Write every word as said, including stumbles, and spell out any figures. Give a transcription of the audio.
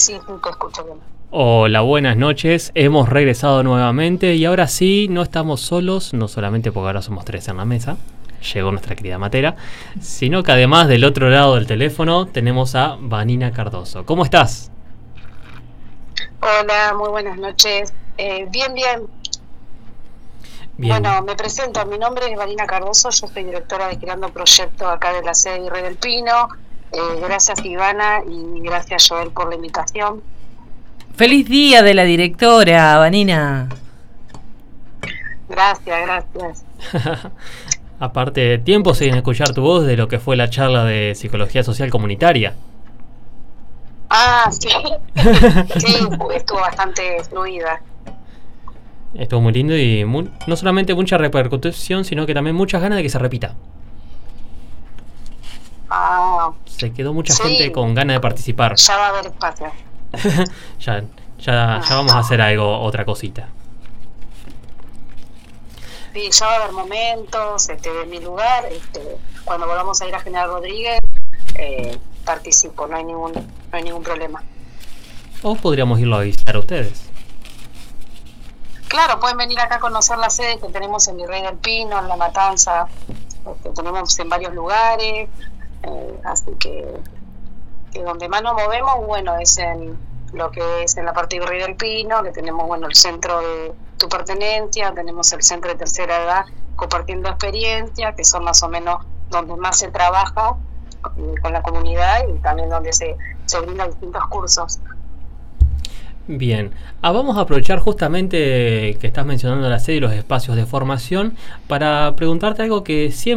sí, sí, te escucho bien. Hola, buenas noches. Hemos regresado nuevamente y ahora sí, no estamos solos, no solamente porque ahora somos tres en la mesa, llegó nuestra querida Matera, sino que además del otro lado del teléfono tenemos a Vanina Cardoso. ¿Cómo estás? Hola, muy buenas noches. Eh, bien, bien. Bien. Bueno, me presento. Mi nombre es Vanina Cardoso, yo soy directora de Creando Proyecto acá de la sede Virrey del Pino. Eh, gracias Ivana y gracias Joel por la invitación. ¡Feliz día de la directora, Vanina! Gracias, gracias. Aparte, tiempo sin escuchar tu voz de lo que fue la charla de Psicología Social Comunitaria. Ah, sí. Sí, estuvo bastante fluida. Estuvo muy lindo y muy, no solamente mucha repercusión, sino que también muchas ganas de que se repita. Ah, Se quedó mucha sí. gente con ganas de participar. Ya va a haber espacio. ya, ya, ya vamos a hacer algo, otra cosita. Sí, ya va a haber momentos, este, de mi lugar, este, cuando volvamos a ir a General Rodríguez, eh, participo, no hay ningún, no hay ningún problema. O podríamos irlo a visitar a ustedes. Claro, pueden venir acá a conocer la sede que tenemos en Virrey del Pino, en La Matanza, este, tenemos en varios lugares, eh, así que, que donde más nos movemos, bueno, es en lo que es en la parte de Virrey del Pino, que tenemos, bueno, el centro de tu pertenencia, tenemos el centro de tercera edad compartiendo experiencia, que son más o menos donde más se trabaja eh, con la comunidad y también donde se, se brindan distintos cursos. Bien, ah, vamos a aprovechar justamente que estás mencionando la sede y los espacios de formación para preguntarte algo que siempre